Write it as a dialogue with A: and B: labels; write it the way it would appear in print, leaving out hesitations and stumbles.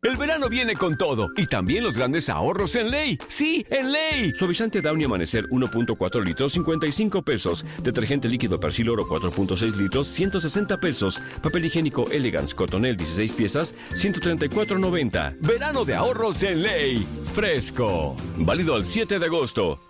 A: El verano viene con todo y también los grandes ahorros en Ley. ¡Sí, en Ley! Suavizante Downy Amanecer 1.4 litros, 55 pesos. Detergente líquido Persil Oro 4.6 litros, 160 pesos. Papel higiénico Elegance Cotonel 16 piezas, 134.90. Verano de ahorros en Ley. Fresco. Válido al 7 de agosto.